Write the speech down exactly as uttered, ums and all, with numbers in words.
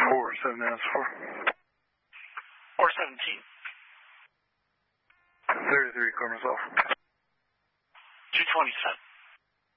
Four seven minutes four. Four seventeen. Thirty three corners off. Two twenty seven.